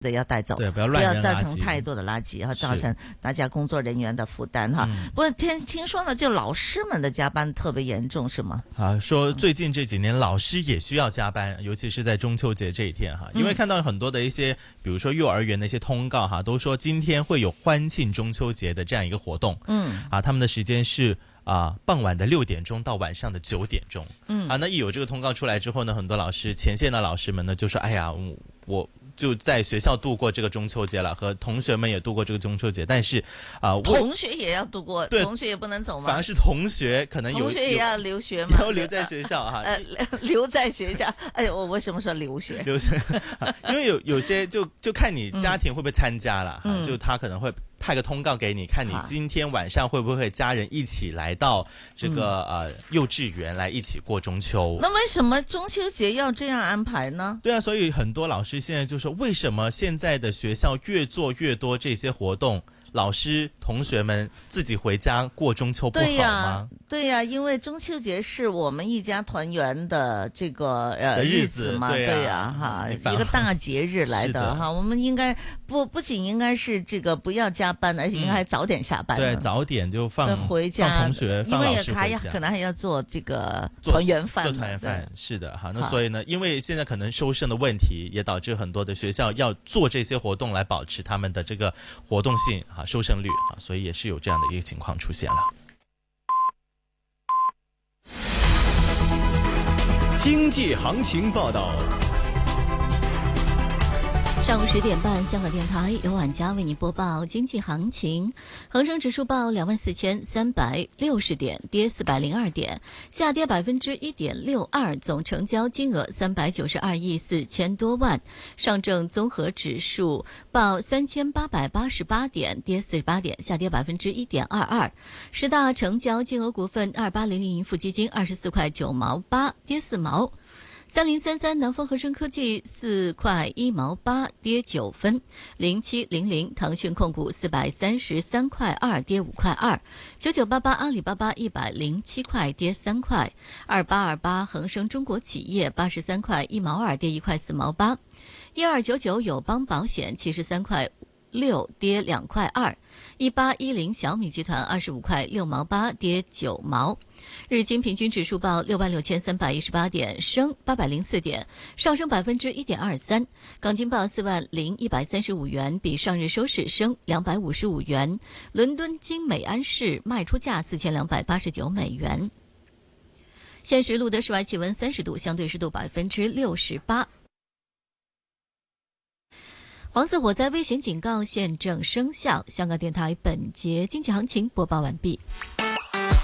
的要带走， 对，不要不乱扔垃圾， 要造成太多的垃圾，和造成大家工作人员的负担哈。不过听说呢，就老师们的加班特别严重，是吗？ 啊，说最近这几年老师也需要加班，尤其是在中秋节这一天哈，因为看到很多的一些，比如说幼儿园的一些通告哈，都说今天会有欢庆中秋节的这样一个活动，他们的时间是傍晚的6点钟到晚上的9点钟，那一有这个通告出来之后呢，很多老师前线的老师们呢就说，哎呀，我就在学校度过这个中秋节了，和同学们也度过这个中秋节，但是同学也要度过，同学也不能走吗？ 反而是同学可能有同学也要留学嘛， 要留在学校哈， 留在学校。哎，我为什么说留学？ 留学，因为有些就看你家庭会不会参加了，就他可能会派个通告给你，看你今天晚上会不会家人一起来到这个幼稚园来一起过中秋。 那为什么中秋节要这样安排呢？ 对啊，所以很多老师现在就说，为什么现在的学校越做越多这些活动，老师同学们自己回家过中秋不好吗？ 对呀，因为中秋节是我们一家团圆的这个日子嘛，对呀哈，一个大节日来的哈，我们应该不仅应该是这个不要加班，而且应该早点下班， 对，早点就回家， 放同学， 因为可能还要做这个团圆饭， 做团圆饭是的哈。那所以呢，因为现在可能收生的问题，也导致很多的学校要做这些活动来保持他们的这个活动性收生率所以也是有这样的一个情况出现了。 经济行情报道。 上午10点半，香港电台由晚佳为您播报经济行情。恒生指数报24,360点，跌402点，下跌1.62%，总成交金额392亿4千多万。上证综合指数报3888点，跌48点，下跌1.22%。十大成交金额股份：2800盈富基金24块9毛8，跌4毛。3033南方恒生科技4块1毛8，跌9分。0700腾讯控股433块2，跌5块2。9988阿里巴巴107块，跌3块。2828恒生中国企业83块1毛2，跌1块4毛8。1299友邦保险73块6，跌2块2。1810小米集团25块6毛8，跌9毛。日经平均指数报66318点，升804点，上升1.23%。港金报40135元，比上日收市升255元。伦敦金美安市卖出价4289美元。现时录得室外气温30度，相对湿度68%。黄色火灾危险警告现正生效。香港电台本节经济行情播报完毕。